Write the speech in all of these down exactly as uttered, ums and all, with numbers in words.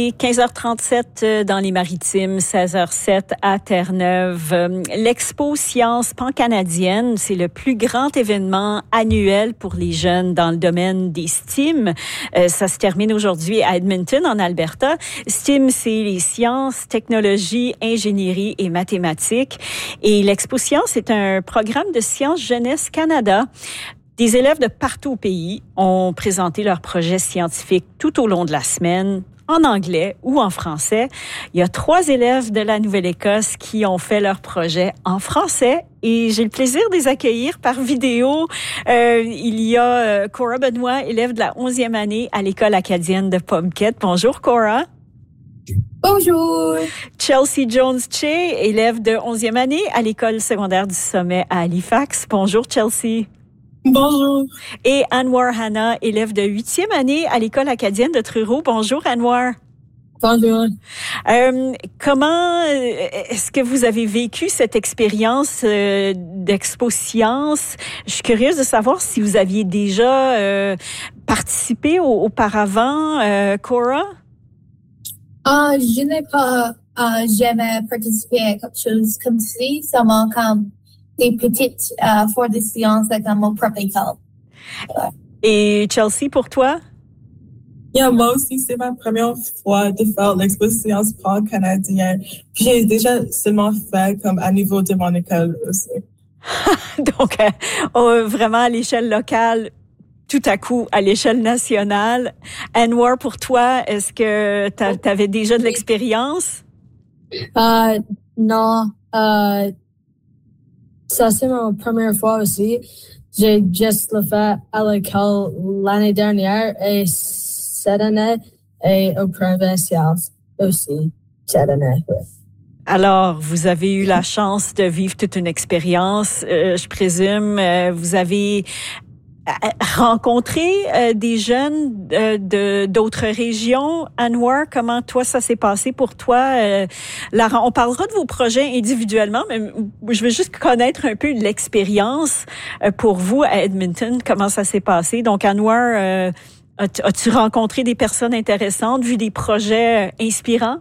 est quinze heures trente-sept dans les Maritimes, seize heures sept à Terre-Neuve. L'Expo Sciences pan-canadienne, c'est le plus grand événement annuel pour les jeunes dans le domaine des S T E A M. Euh, ça se termine aujourd'hui à Edmonton, en Alberta. S T E A M, c'est les sciences, technologies, ingénierie et mathématiques. Et l'Expo Sciences est un programme de Sciences Jeunesse Canada. Des élèves de partout au pays ont présenté leurs projets scientifiques tout au long de la semaine, en anglais ou en français. Il y a trois élèves de la Nouvelle-Écosse qui ont fait leur projet en français et j'ai le plaisir de les accueillir par vidéo. Euh, il y a euh, Cora Benoit, élève de la onzième année à l'École acadienne de Pomquet. Bonjour Cora. Bonjour. Chelsea Jones-Che, élève de onzième année à l'École secondaire du Sommet à Halifax. Bonjour Chelsea. Bonjour. Et Anwar Hanna, élève de huitième année à l'École acadienne de Truro. Bonjour, Anwar. Bonjour. Euh, comment est-ce que vous avez vécu cette expérience euh, d'Expo Sciences? Je suis curieuse de savoir si vous aviez déjà euh, participé au, auparavant, euh, Cora? Uh, je n'ai pas uh, jamais participé à quelque chose comme ça, seulement comme des petites uh, foires de sciences avec mon propre école. Ouais. Et Chelsea, pour toi? Yeah, moi aussi, c'est ma première fois de faire l'Expo Sciences pan-canadienne. Puis j'ai déjà seulement fait comme à niveau de mon école aussi. Donc, euh, oh, vraiment à l'échelle locale, tout à coup à l'échelle nationale. Anwar, pour toi, est-ce que tu avais déjà de l'expérience? Uh, non. Uh, Ça, c'est ma première fois aussi. J'ai juste le fait à l'école l'année dernière et cette année et au provincial aussi cette année. Alors, vous avez eu la chance de vivre toute une expérience, euh, je présume. Euh, vous avez rencontré euh, des jeunes euh, de d'autres régions. Anwar, comment toi ça s'est passé pour toi? Euh, Lara, on parlera de vos projets individuellement, mais je veux juste connaître un peu l'expérience euh, pour vous à Edmonton. Comment ça s'est passé? Donc, Anwar, euh, as-tu, as-tu rencontré des personnes intéressantes, vu des projets euh, inspirants?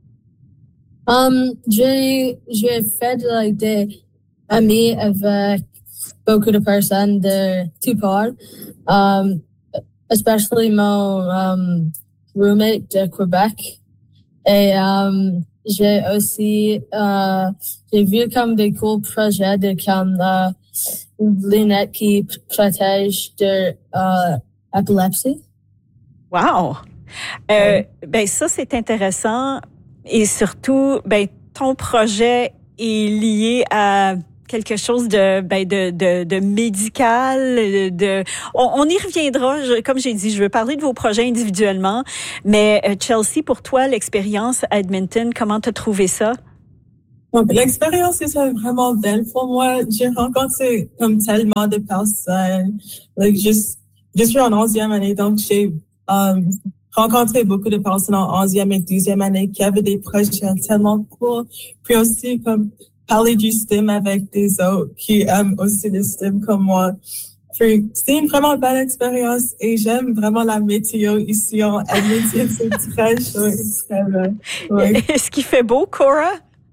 Um, j'ai j'ai fait like, des amis avec beaucoup de personnes de toutes parts, um, especially mon um, roommate de Québec. Et um, j'ai aussi uh, j'ai vu comme des cool projets de comme uh, lunettes qui protègent de uh, épilepsie. Wow! Euh, ben ça c'est intéressant et surtout ben ton projet est lié à quelque chose de ben de de, de médical, de on, on y reviendra. Je, comme j'ai dit, je veux parler de vos projets individuellement, mais euh, Chelsea, pour toi, l'expérience à Edmonton, comment t'as trouvé ça? Donc, l'expérience était vraiment belle pour moi. J'ai rencontré comme tellement de personnes. Like, juste, je suis en onzième année, donc j'ai um, rencontré beaucoup de personnes en onzième et douzième année qui avaient des projets tellement cool. Puis aussi, comme parler du S T E A M avec des autres qui aiment aussi le S T E A M comme moi. Puis, c'était une vraiment belle expérience et j'aime vraiment la météo ici en Edmonton. C'est très chaud et très belle. Ouais. Est-ce qu'il fait beau, Cora?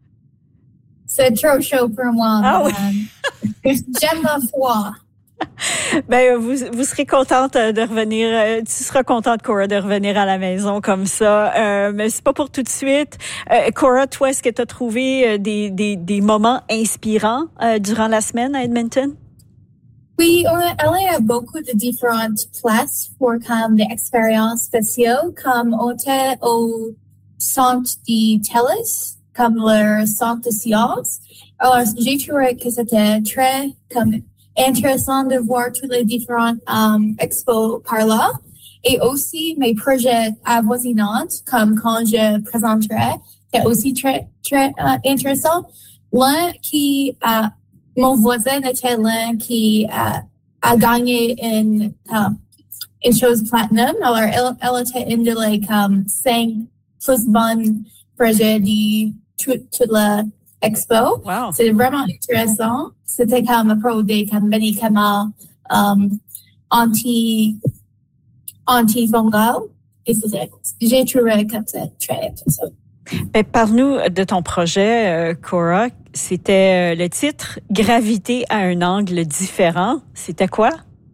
C'est trop chaud pour moi. Ah oui. J'aime le froid. Ben, vous, vous serez contente de revenir, euh, tu seras contente, Cora, de revenir à la maison comme ça. Euh, mais c'est pas pour tout de suite. Euh, Cora, toi, est-ce que tu as trouvé des, des, des moments inspirants euh, durant la semaine à Edmonton? Oui, on est allé à beaucoup de différentes places pour comme des expériences spéciales, comme on était au centre de TELUS, comme le centre de sciences. Alors, j'ai trouvé que c'était très comme intéressant de voir tous les différentes um, expos par là. Et aussi mes projets avoisinants, comme quand je présenterai, c'est aussi très, très uh, intéressant. L'un qui, uh, mon voisin était l'un qui uh, a gagné une, uh, une chose platinum. Alors, elle, elle était une de les um, cinq plus bonnes projets de toute, toute la expo. Wow. C'est vraiment intéressant. C'était comme un pro des comme médicaments um, anti antifongal et c'était, j'ai trouvé comme ça très intéressant. Ben, parle-nous de ton projet, euh, Cora. C'était euh, le titre « Gravité à un angle différent ». C'était quoi?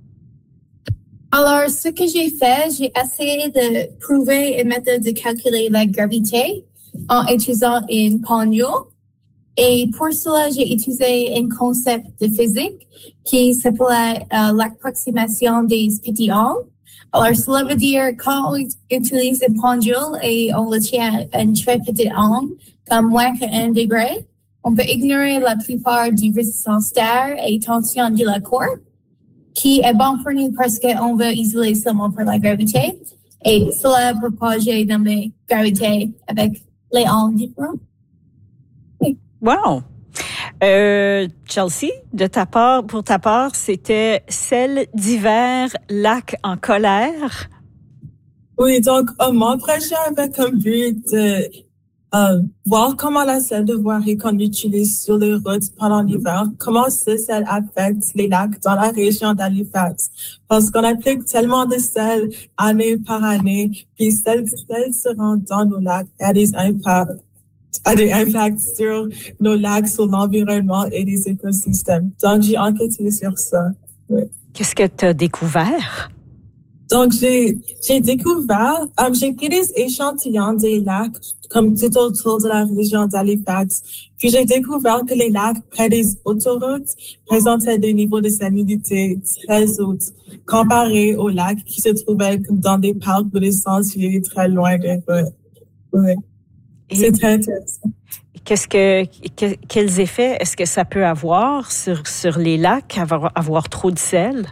Alors, ce que j'ai fait, j'ai essayé de prouver une méthode de calculer la gravité en utilisant une pendule. Et pour cela, j'ai utilisé un concept de physique qui s'appelait euh, l'approximation des petits angles. Alors, cela veut dire quand on utilise une pendule et on le tient à un très petit angle, comme moins qu'un degré, on peut ignorer la plupart du résistance d'air et tension de la corde, qui est bon pour nous parce qu'on veut isoler seulement pour la gravité. Et cela pourquoi j'ai nommé gravité avec les angles différents. Oui. Wow! Euh, Chelsea, de ta part, pour ta part, c'était Sel d'hiver, lac en colère. Oui, donc euh, mon projet avait comme but de euh, voir comment la sel de voirie qu'on utilise sur les routes pendant l'hiver, comment ce sel affecte les lacs dans la région d'Halifax. Parce qu'on applique tellement de sel année par année, puis celle sel se rend dans nos lacs et a des impacts. a des impacts sur nos lacs, sur l'environnement et les écosystèmes. Donc, j'ai enquêté sur ça. Oui. Qu'est-ce que tu as découvert? Donc, j'ai, j'ai découvert, um, j'ai pris des échantillons des lacs, comme tout autour de la région d'Halifax. Puis, j'ai découvert que les lacs près des autoroutes présentaient des niveaux de salinité très hauts, comparés aux lacs qui se trouvaient dans des parcs ou des sentiers très loin des routes. Oui. C'est très intéressant. Qu'est-ce que, que quels effets est-ce que ça peut avoir sur, sur les lacs, avoir, avoir trop de sel?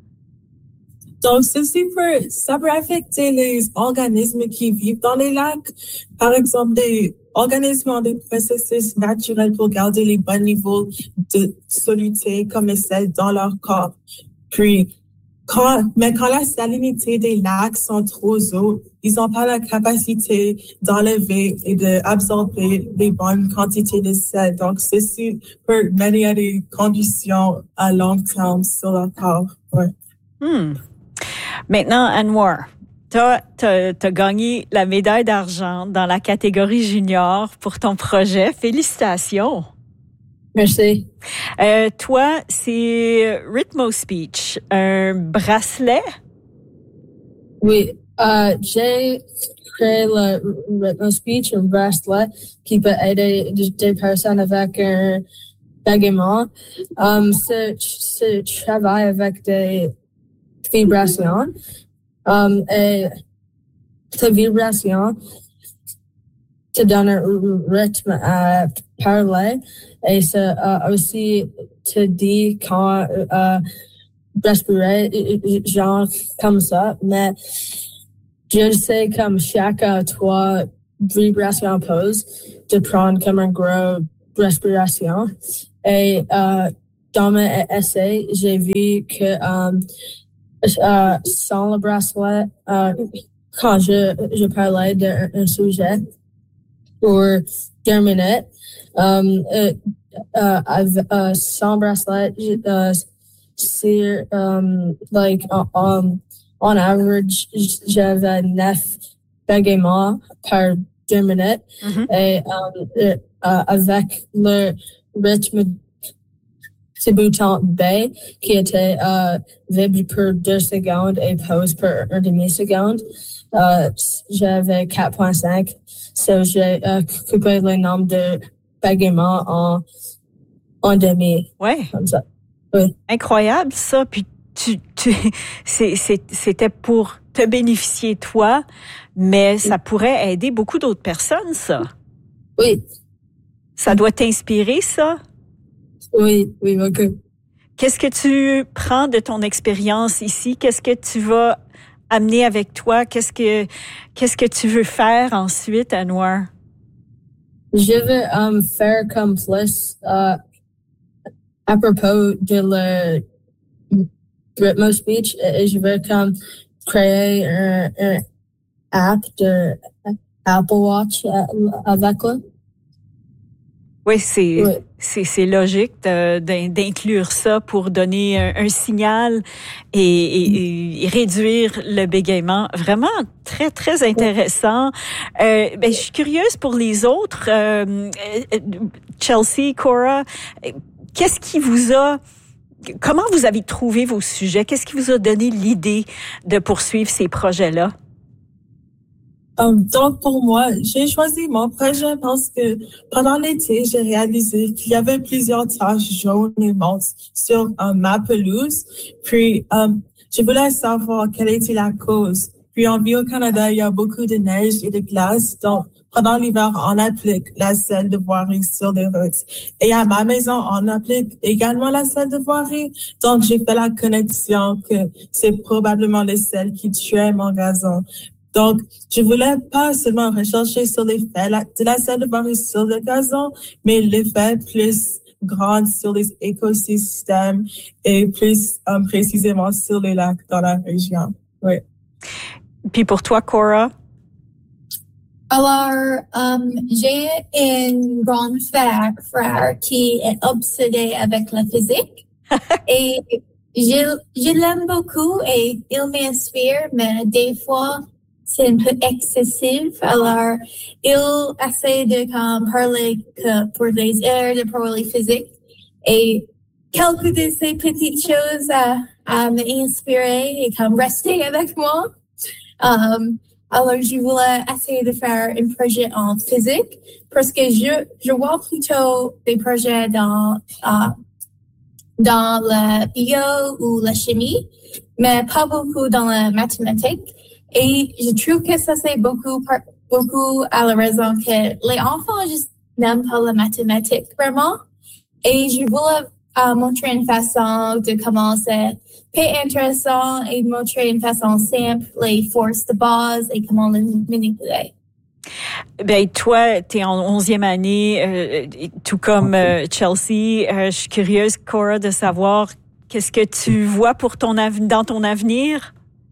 Donc, ceci peut, ça peut affecter les organismes qui vivent dans les lacs. Par exemple, des organismes ont des processus naturels pour garder les bons niveaux de soluté comme le sel dans leur corps. Puis, Quand, mais quand la salinité des lacs sont trop hauts, ils n'ont pas la capacité d'enlever et d'absorber les bonnes quantités de sel. Donc, ceci peut mener à des conditions à long terme sur le corps. Ouais. Hmm. Maintenant, Anwar, tu as gagné la médaille d'argent dans la catégorie junior pour ton projet. Félicitations! Merci. Euh, toi, c'est Rhythmo Speech, un bracelet? Oui, euh, j'ai créé le Rhythmo Speech, un bracelet qui peut aider des personnes avec un bégaiement. Um, ce, ce travail avec des vibrations. Um, et ces vibrations te donne un rythme à parler et ça euh, aussi te dit quand euh, respirer, genre comme ça, mais je sais comme chaque euh, trois vibrations pause de prendre comme un gros respiration et euh, dans mes essais, j'ai vu que euh, euh, sans le bracelet, euh, quand je, je parlais d'un sujet, pour terminer, um, uh, uh, I've, uh, sans bracelet, uh, c'est, um, like, um, on average, j'avais neuf bégaiements par deux minutes. Mm-hmm. Et, um, uh, avec le rythme du bouton B, qui était, uh, vibre pour deux secondes et pause pour une demi-seconde, uh, j'avais quatre virgule cinq. So, j'ai euh, coupé le nombre de bégaiements en, en demi. Ouais. Comme ça. Oui. Incroyable, ça. Puis, tu, tu, c'est, c'est, c'était pour te bénéficier, toi, mais ça pourrait aider beaucoup d'autres personnes, ça. Oui. Ça doit t'inspirer, ça? Oui, oui, beaucoup. Qu'est-ce que tu prends de ton expérience ici? Qu'est-ce que tu vas amener avec toi? Qu'est-ce que, qu'est-ce que tu veux faire ensuite, Anwar? Je veux um, faire comme plus uh, à propos de le Rhythmo Speech. Et je veux comme créer un, un app de Apple Watch avec lui. Oui, c'est, Oui. c'est, c'est logique de, d'inclure ça pour donner un, un signal et, et, et réduire le bégaiement. Vraiment très, très intéressant. Euh, ben, je suis curieuse pour les autres. Euh, Chelsea, Cora, qu'est-ce qui vous a... Comment vous avez trouvé vos sujets? Qu'est-ce qui vous a donné l'idée de poursuivre ces projets-là? Um, donc, pour moi, j'ai choisi mon projet parce que pendant l'été, j'ai réalisé qu'il y avait plusieurs taches jaunes et minces sur um, ma pelouse. Puis, um, je voulais savoir quelle était la cause. Puis, en vie au Canada, il y a beaucoup de neige et de glace. Donc, pendant l'hiver, on applique la sel de voirie sur les routes. Et à ma maison, on applique également la sel de voirie. Donc, j'ai fait la connexion que c'est probablement le sel qui tuait mon gazon. Donc, je voulais pas seulement rechercher sur l'effet de la sel de voirie sur le gazon, mais l'effet plus grand sur les écosystèmes et plus um, précisément sur les lacs dans la région. Oui. Puis pour toi, Cora? Alors, um, j'ai une grande frère, frère qui est obsédé avec la physique et je, je l'aime beaucoup et il m'inspire, mais des fois, c'est un peu excessif. Alors, il essaie de comme, parler que pour les heures de parler physique et quelques de ces petites choses à, à m'inspirer et comme rester avec moi. Um, alors, je voulais essayer de faire un projet en physique parce que je, je vois plutôt des projets dans, uh, dans la bio ou la chimie, mais pas beaucoup dans la mathématique. Et je trouve que ça, c'est beaucoup, beaucoup à la raison que les enfants juste n'aiment pas la mathématique, vraiment. Et je voulais uh, montrer une façon de comment c'est très intéressant et montrer une façon simple les forces de base et comment les manipuler. Ben toi, tu es en onzième année, euh, tout comme euh, Chelsea. Euh, je suis curieuse, Cora, de savoir qu'est-ce que tu vois pour ton av- dans ton avenir?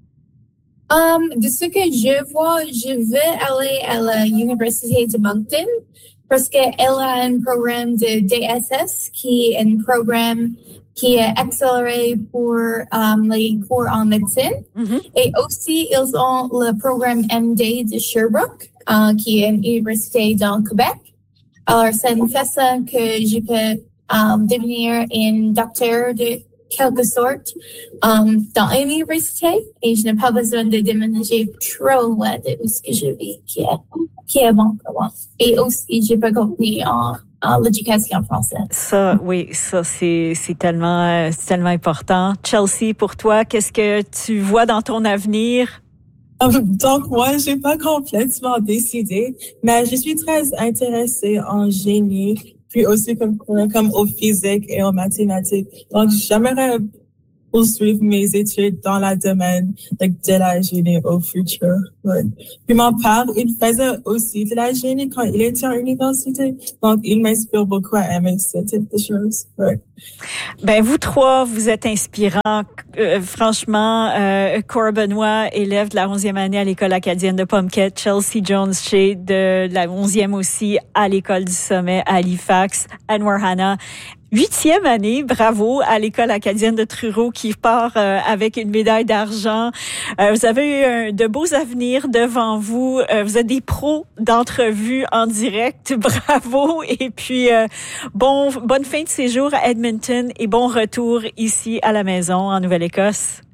Um, de ce que je vois, je veux aller à la Université de Moncton parce qu'elle a un programme de D S S qui est un programme qui est accéléré pour um, les cours en médecine. Mm-hmm. Et aussi, ils ont le programme M D de Sherbrooke, uh, qui est une université dans Québec. Alors, c'est une façon que je peux um, devenir un docteur de quelque sorte um, dans l'université et je n'ai pas besoin de déménager trop loin de où ce que je vis, qui est, qui est bon pour moi. Et aussi, j'ai pas compris en, en l'éducation française. Ça, oui, ça, c'est, c'est tellement, c'est tellement important. Chelsea, pour toi, qu'est-ce que tu vois dans ton avenir? Donc, moi, j'ai pas complètement décidé, mais je suis très intéressée en génie, puis aussi comme, comme au physique et aux mathématiques. Donc, j'aimerais poursuivre mes études dans le domaine like, de la génie au futur. Ouais. Puis mon père, il faisait aussi de la génie quand il était à l'université. Donc, il m'inspire beaucoup à aimer ce type de choses. Ouais. Ben, vous trois, vous êtes inspirants. Euh, franchement, euh, Cora Benoit, élève de la onzième année à l'École acadienne de Pomquet, Chelsea Jones-Shea de la onzième aussi à l'École du Sommet à Halifax, Anwar Hanna, huitième année, bravo à l'École acadienne de Truro qui part euh, avec une médaille d'argent. Euh, vous avez eu un, de beaux avenirs devant vous. Euh, vous êtes des pros d'entrevues en direct. Bravo. Et puis, euh, bon, bonne fin de séjour à Edmonton et bon retour ici à la maison en Nouvelle-Écosse.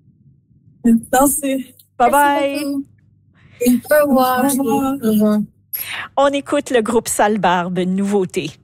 Merci. Bye bye. Au revoir. Au revoir. On écoute le groupe Sale Barbe, nouveauté.